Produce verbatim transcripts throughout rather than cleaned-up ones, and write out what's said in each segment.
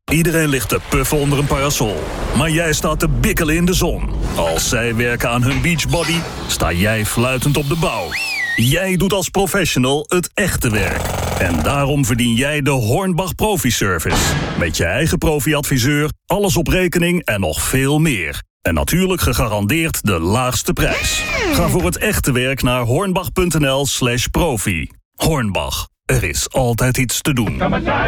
Iedereen ligt te puffen onder een parasol. Maar jij staat te bikkelen in de zon. Als zij werken aan hun beachbody, sta jij fluitend op de bouw. Jij doet als professional het echte werk. En daarom verdien jij de Hornbach Profi Service. Met je eigen profi-adviseur, alles op rekening en nog veel meer. En natuurlijk gegarandeerd de laagste prijs. Ga voor het echte werk naar hornbach.nl slash profi. Hornbach, er is altijd iets te doen.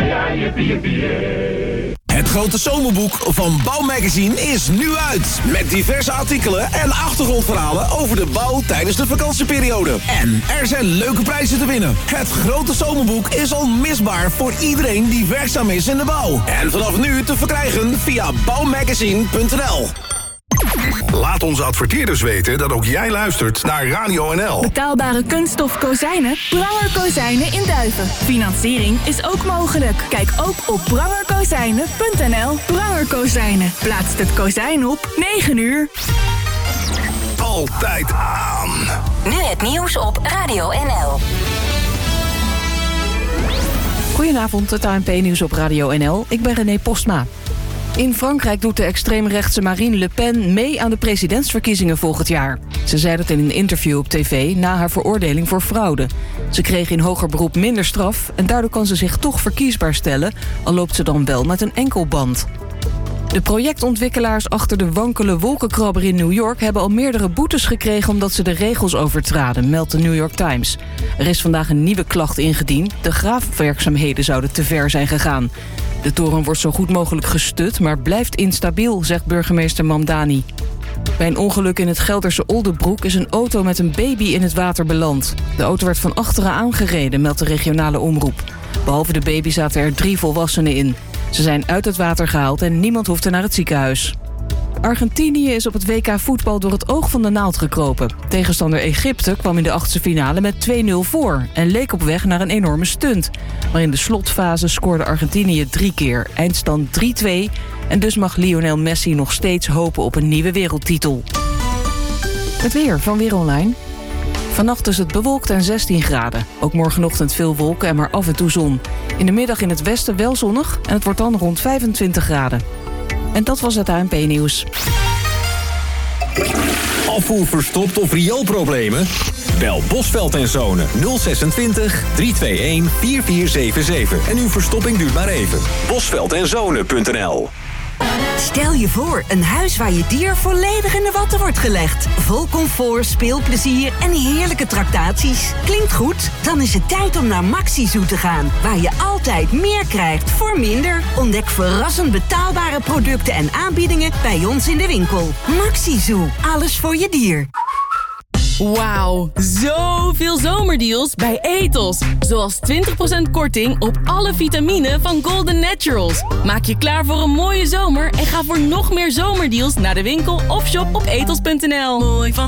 Het grote zomerboek van Bouwmagazine is nu uit. Met diverse artikelen en achtergrondverhalen over de bouw tijdens de vakantieperiode. En er zijn leuke prijzen te winnen. Het grote zomerboek is onmisbaar voor iedereen die werkzaam is in de bouw. En vanaf nu te verkrijgen via bouwmagazine punt n l. Laat onze adverteerders weten dat ook jij luistert naar Radio N L. Betaalbare kunststof kozijnen? Pranger Kozijnen in Duiven. Financiering is ook mogelijk. Kijk ook op pranger kozijnen punt n l. Pranger Kozijnen. Plaatst het kozijn op negen uur. Altijd aan. Nu het nieuws op Radio N L. Goedenavond, het A N P-nieuws op Radio N L. Ik ben René Postma. In Frankrijk doet de extreemrechtse Marine Le Pen mee aan de presidentsverkiezingen volgend jaar. Ze zei dat in een interview op tv na haar veroordeling voor fraude. Ze kreeg in hoger beroep minder straf en daardoor kan ze zich toch verkiesbaar stellen, al loopt ze dan wel met een enkelband. De projectontwikkelaars achter de wankele wolkenkrabber in New York hebben al meerdere boetes gekregen omdat ze de regels overtraden, meldt de New York Times. Er is vandaag een nieuwe klacht ingediend. De graafwerkzaamheden zouden te ver zijn gegaan. De toren wordt zo goed mogelijk gestut, maar blijft instabiel, zegt burgemeester Mamdani. Bij een ongeluk in het Gelderse Oldebroek is een auto met een baby in het water beland. De auto werd van achteren aangereden, meldt de regionale omroep. Behalve de baby zaten er drie volwassenen in. Ze zijn uit het water gehaald en niemand hoefde naar het ziekenhuis. Argentinië is op het W K voetbal door het oog van de naald gekropen. Tegenstander Egypte kwam in de achtste finale met twee nul voor en leek op weg naar een enorme stunt. Maar in de slotfase scoorde Argentinië drie keer, eindstand drie twee... en dus mag Lionel Messi nog steeds hopen op een nieuwe wereldtitel. Het weer van Weer Online. Vannacht is het bewolkt en zestien graden. Ook morgenochtend veel wolken en maar af en toe zon. In de middag in het westen wel zonnig en het wordt dan rond vijfentwintig graden. En dat was het A N P-nieuws. Afvoer verstopt of rioolproblemen? Bel Bosveld en Zonen nul zesentwintig, driehonderdeenentwintig, vierentveertig zevenenzeventig en uw verstopping duurt maar even. bosveld en zonen punt n l. Stel je voor, een huis waar je dier volledig in de watten wordt gelegd. Vol comfort, speelplezier en heerlijke tractaties. Klinkt goed? Dan is het tijd om naar Maxi-Zoo te gaan. Waar je altijd meer krijgt voor minder. Ontdek verrassend betaalbare producten en aanbiedingen bij ons in de winkel. Maxi-Zoo, alles voor je dier. Wauw, zoveel zomerdeals bij Ethos. Zoals twintig procent korting op alle vitamine van Golden Naturals. Maak je klaar voor een mooie zomer en ga voor nog meer zomerdeals naar de winkel of shop op ethos punt n l. Mooi van